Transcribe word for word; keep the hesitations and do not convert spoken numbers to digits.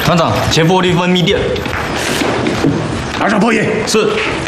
团长，前方离分密电， 马上破译。 是。